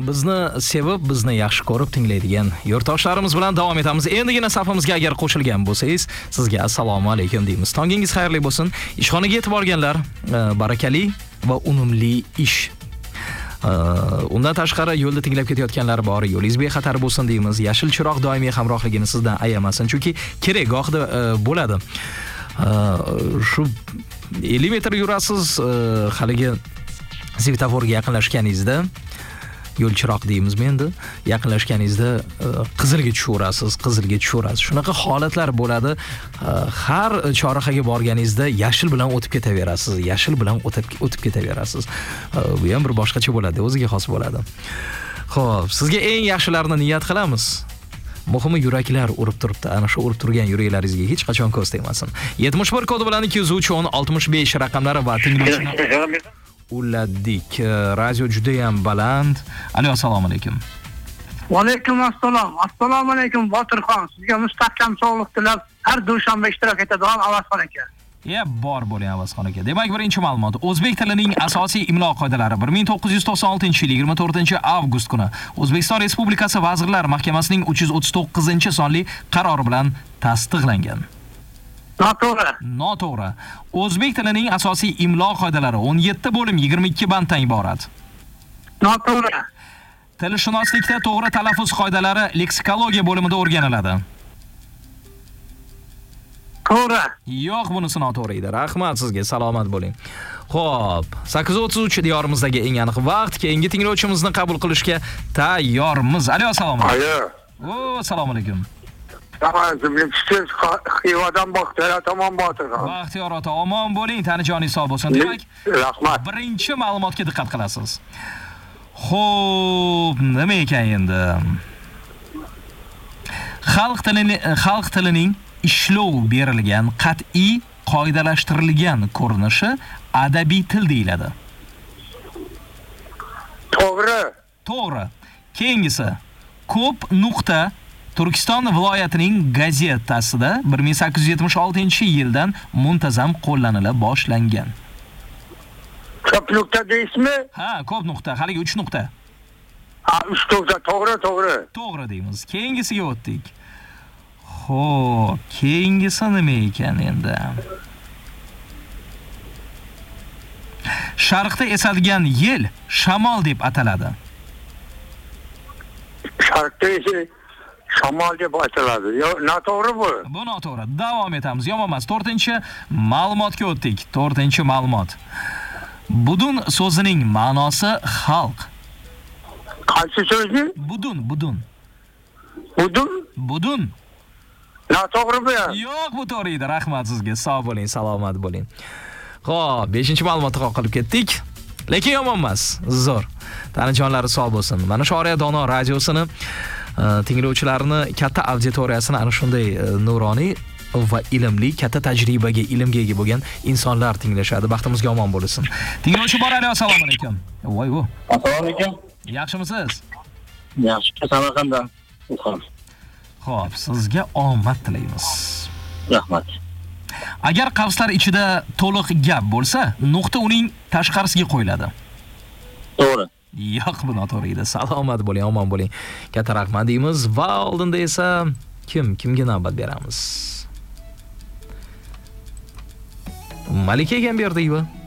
bizni sevib, bizni yaxshi ko'rib tinglaydigan yurtdoshlarimiz bilan davom etamiz. Endigina safimizga agar qo'shilgan bo'lsangiz, sizga assalomu alaykum deymiz. Tongingiz xayrli bo'lsin. Ishxonaga yetib borganlar, barakali va unumli ish. Undan tashqari yo'lda tinglab ketayotganlar bor, yo'lingiz bexatar bo'lsin deymiz. Yashil chiroq doimiy hamrohligini sizdan ayamasin, chunki kerak gohida bo'ladi. Shu 50 metr yurasiz, haligi svetoforga yaqinlashganingizda, yo'l chiroq deymizmi endi, yaqinlashganingizda qizilga tushaverasiz. Shunaqa holatlar bo'ladi. Har chorrahaga borganingizda yashil bilan o'tib ketaverasiz. Bu ham bir boshqacha bo'ladi, o'ziga xos bo'ladi. Xo'p, sizga eng yaxshilarini niyat qilamiz. Muhimi yuraklar urib turibdi. Ana shu urib turgan yuraklaringizga hech qachon ko'z tegmasin. 71 kodi bilan 203 65 raqamlari va tinglovchilar uladik. Radio juda ham baland. Alo, assalomu alaykum. Va alaykum assalom. Assalomu alaykum Botirxon. Sizga mustahkam sog'liq tilab, har dushanba ishtirok etadigan Avazxon aka. Bor bo'ling Avazxon aka. Demak, birinchi ma'lumot. O'zbek tilining asosiy imlo qoidalari 1996-yil 24-avgust kuni O'zbekiston Respublikasi Vazirlar Mahkamasining 339-sonli qarori bilan tasdiqlangan. Noto'g'ri. O'zbek tilining asosiy imlo qoidalari 17 bo'lim 22 banddan iborat. Noto'g'ri. Tilshunoslikda to'g'ri talaffuz qoidalari leksikologiya bo'limida o'rganiladi. To'g'ri. Yo'q, bunisi noto'g'ri edi. Rahmat sizga, salomat bo'ling. Xo'p, 8:33 diyorimizdagi eng aniq vaqt. Keyingi tinglovchimizni qabul qilishga tayyormiz. Alo, assalomu alaykum. Assalomu alaykum. Xivadan Baxtiyor tomon Botirxon. Baxtiyor ota, omon bo'ling, tanijoningiz sog' bo'lsin. Demak, rahmat. Birinchi ma'lumotga diqqat qilasiz. Xo'p, nima ekan endi? Xalq tilining ishlov berilgan, qat'iy qoidalashtirilgan ko'rinishi adabiy til deyiladi. To'g'ri. Keyingisi. Ko'p nuqta Turkiston viloyatining gazetasida 1876-yildan muntazam qo'llanila boshlangan. Ko'p nuqta deysizmi? Ha, ko'p nuqta, haligi 3 nuqta. 3 nuqta, to'g'ri. To'g'ri deymiz. Keyingisiga o'tdik. Xo'p, keyingisi nima ekan endi? Sharqda esadigan yel shamol deb ataladi. Sharqda shamol deb ataladi. Noto'g'ri bu. Bu noto'g'ri. Davom etamiz. Yomon emas. 4-ma'lumotga o'tdik. 4-ma'lumot. Budun so'zining ma'nosi xalq. Qaysi so'zni? Budun. Budun. Noto'g'ri bu. Yo'q, bu to'g'ri edi. Rahmat sizga. Sog' bo'ling, salomat bo'ling. Xo'p, 5-ma'lumotga qolib ketdik. Lekin yomon emas. Zo'r. Tanijonlari sog' bo'lsin. Mana shu Oriya Dono radiosini tinglovchilarini katta auditoriyasini ana shunday nuroniy va ilmli, katta tajribaga, ilmga ega bo'lgan insonlar tinglashadi. Baxtimizga omon bo'lsin. Tinglovchi bor, assalomu alaykum. Voy-vo. Assalomu alaykum. Yaxshimisiz? Yaxshi, Samarqanddan. Xo'p, sizga omad tilaymiz. Rahmat. Agar qavslar ichida to'liq gap bo'lsa, nuqta uning tashqarisiga qo'yiladi. To'g'ri. Yo'q, bu noto'g'ri edi. Salomat bo'ling, omon bo'ling. Katta rahmat deymiz va oldinda esa kimga navbat beramiz? Malika ham berdikmi?